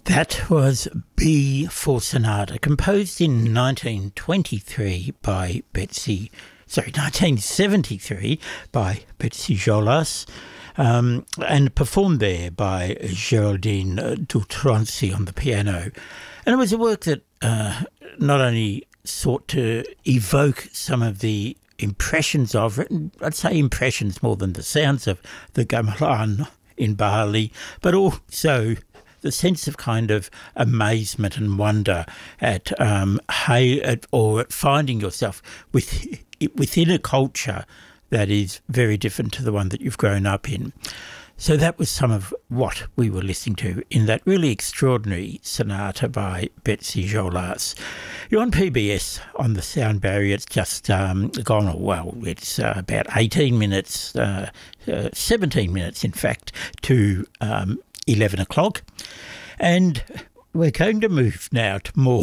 That was B for Sonata, composed in 1973 by Betsy Jolas, and performed there by Geraldine Dutronci on the piano. And it was a work that not only sought to evoke some of the impressions of, I'd say impressions more than the sounds of the gamelan in Bali, but also the sense of kind of amazement and wonder at finding yourself within a culture that is very different to the one that you've grown up in. So that was some of what we were listening to in that really extraordinary sonata by Betsy Jolas. You're on PBS on the Sound Barrier. It's just gone, well, it's about 18 minutes, 17 minutes in fact, to 11 o'clock. And we're going to move now to more...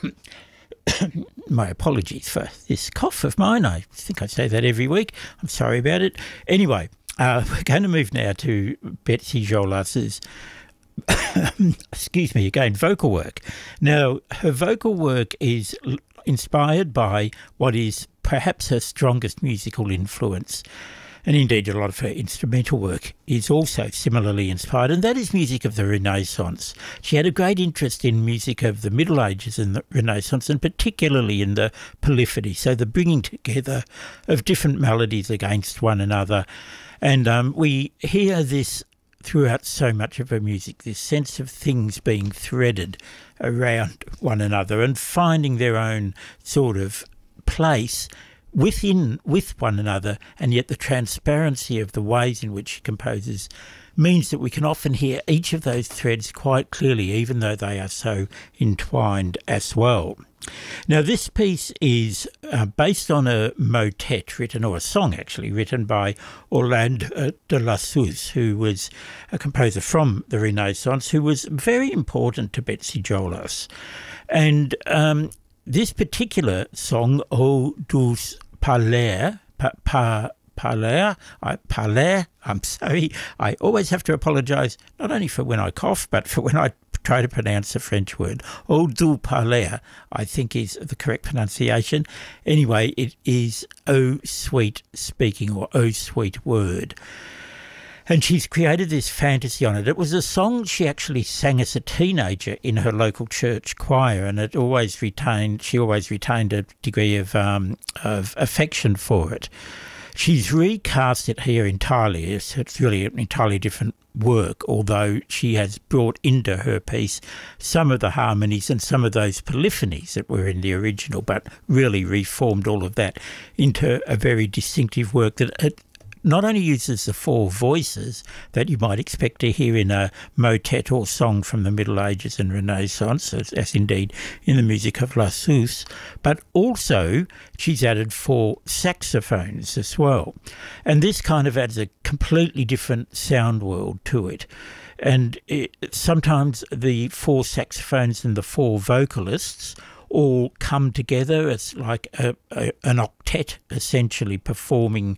My apologies for this cough of mine. I think I say that every week. I'm sorry about it. Anyway, we're going to move now to Betsy Jolas's, excuse me again, vocal work. Now, her vocal work is inspired by what is perhaps her strongest musical influence. And indeed, a lot of her instrumental work is also similarly inspired, and that is music of the Renaissance. She had a great interest in music of the Middle Ages and the Renaissance, and particularly in the polyphony, so the bringing together of different melodies against one another. And we hear this throughout so much of her music, this sense of things being threaded around one another and finding their own sort of place with one another, and yet the transparency of the ways in which she composes means that we can often hear each of those threads quite clearly, even though they are so entwined as well. Now, this piece is based on a motet written, or a song actually, written by Orlando de Lassus, who was a composer from the Renaissance, who was very important to Betsy Jolas. And this particular song, O Douce Parler, I'm sorry, I always have to apologise, not only for when I cough, but for when I try to pronounce a French word. O doux parler, I think is the correct pronunciation. Anyway, it is O sweet speaking, or O sweet word. And she's created this fantasy on it. It was a song she actually sang as a teenager in her local church choir, and she always retained a degree of affection for it. She's recast it here entirely. It's really an entirely different work, although she has brought into her piece some of the harmonies and some of those polyphonies that were in the original, but really reformed all of that into a very distinctive work that not only uses the four voices that you might expect to hear in a motet or song from the Middle Ages and Renaissance, as indeed in the music of Lassus, but also she's added four saxophones as well. And this kind of adds a completely different sound world to it. And sometimes the four saxophones and the four vocalists all come together as like an octet, essentially performing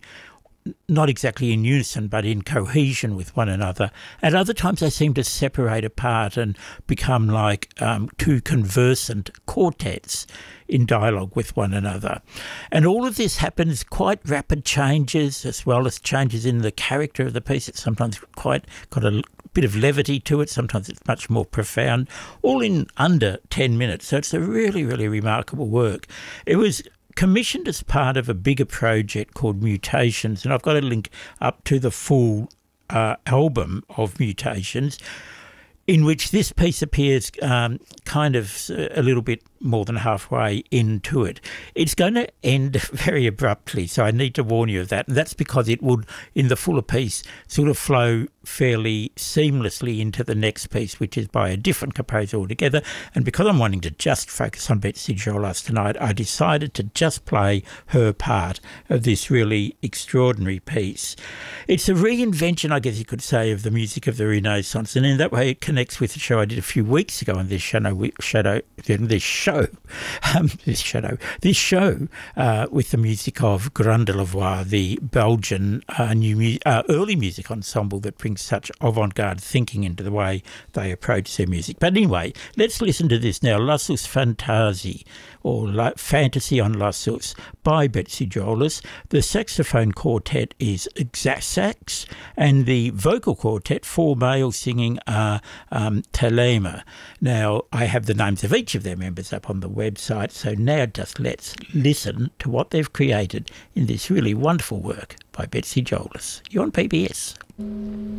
not exactly in unison, but in cohesion with one another. At other times they seem to separate apart and become like two conversant quartets in dialogue with one another. And all of this happens, quite rapid changes, as well as changes in the character of the piece. It's sometimes quite got a bit of levity to it, sometimes it's much more profound, all in under 10 minutes. So it's a really, really remarkable work. It was commissioned as part of a bigger project called Mutations, and I've got a link up to the full album of Mutations, in which this piece appears kind of a little bit more than halfway into it. It's going to end very abruptly, so I need to warn you of that. And that's because it would, in the fuller piece, sort of flow fairly seamlessly into the next piece, which is by a different composer altogether. And because I'm wanting to just focus on Betsy Jolas tonight, I decided to just play her part of this really extraordinary piece. It's a reinvention, I guess you could say, of the music of the Renaissance, and in that way it connects with the show I did a few weeks ago on this show show, this show with the music of Grand de la Voix, the Belgian early music ensemble that brings such avant-garde thinking into the way they approach their music. But anyway, let's listen to this now, Lassus Fantasi, or Fantasy on Lassus, by Betsy Jolas. The saxophone quartet is Sax, and the vocal quartet, 4 males singing, are Telema. Now, I have the names of each of their members up on the website, so now just let's listen to what they've created in this really wonderful work by Betsy Jolas. You're on PBS.